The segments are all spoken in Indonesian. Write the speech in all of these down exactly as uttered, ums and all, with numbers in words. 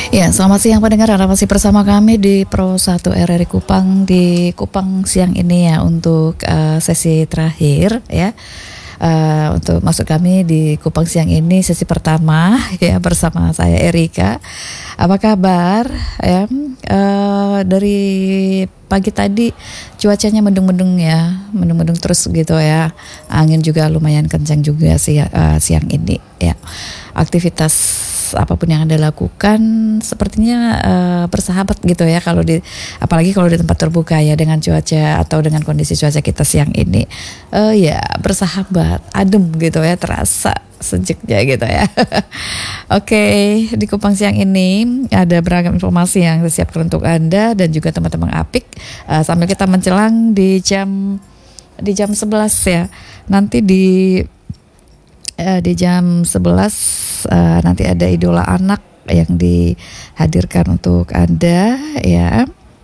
Ya, selamat siang pendengar. Anda masih bersama kami di Pro satu R R I Kupang di Kupang siang ini ya untuk uh, sesi terakhir ya. Uh, untuk masuk kami di Kupang siang ini sesi pertama ya bersama saya Erika. Apa kabar ya? Uh, dari pagi tadi cuacanya mendung-mendung ya, mendung-mendung terus gitu ya. Angin juga lumayan kencang juga sih uh, siang ini ya. Aktivitas apapun yang Anda lakukan sepertinya uh, bersahabat gitu ya, kalau di apalagi kalau di tempat terbuka ya, dengan cuaca atau dengan kondisi cuaca kita siang ini uh, ya bersahabat, adem gitu ya, terasa sejuknya gitu ya. Oke, okay, di Kupang siang ini ada beragam informasi yang disiapkan untuk Anda dan juga teman-teman Apik uh, sambil kita menjelang di jam di jam sebelas ya. Nanti di Uh, di jam sebelas uh, nanti ada idola anak yang dihadirkan untuk Anda ya.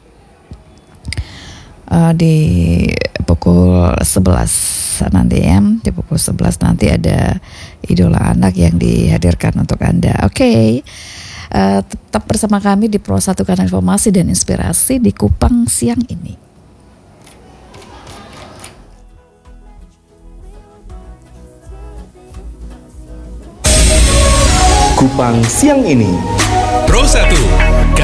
Uh, di pukul sebelas nanti ya, di pukul sebelas nanti ada idola anak yang dihadirkan untuk Anda. Oke. Okay. Uh, tetap bersama kami di Pro satu Kanal Informasi dan Inspirasi di Kupang siang ini. Kupang siang ini Pro satu